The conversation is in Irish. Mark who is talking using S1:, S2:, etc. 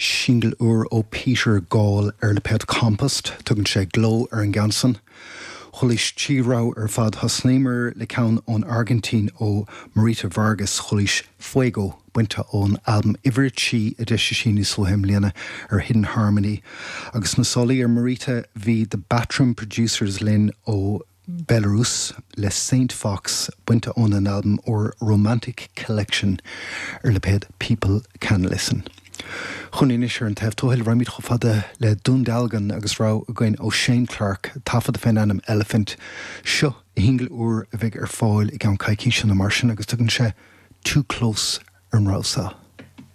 S1: Single uair ó Peter Gall ar le pet compost, tugann sé gló ar an gansan. Cholis tírá ar fad hasnéimer le ceann ón Argentín ó Marita Vargas cholis Fuego buinte ón album Iverchi a deise sin is sohim léana ar Hidden Harmony. Agus na solaí ar Marita hí The Bathroom Producers Lynn ó Belarus le Saint Fox buinte ón an album or Romantic Collection ar le ped People Can Listen. Chun is an taobh tóil raimid go fada le dúndalgan agus rá a gcuin ó Shane Clark tafad féin anam Elephant seo I hingil uair a bheith ar fáil I gan caiicí sin na mar sin agus tugann sé Too Close ar an rásá.